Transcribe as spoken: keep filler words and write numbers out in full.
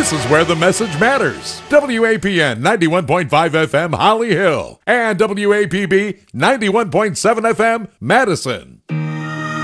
This is where the message matters. W A P N ninety-one point five F M Holly Hill and W A P B ninety-one point seven F M Madison.